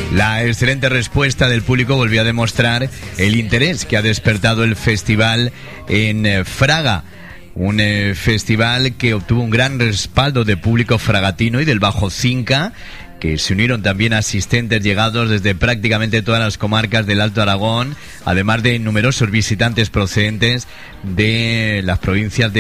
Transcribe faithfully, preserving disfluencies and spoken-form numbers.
La excelente respuesta del público volvió a demostrar el interés que ha despertado el festival en Fraga. Un eh, festival que obtuvo un gran respaldo de público fragatino y del Bajo Cinca, que se unieron también asistentes llegados desde prácticamente todas las comarcas del Alto Aragón, además de numerosos visitantes procedentes de las provincias de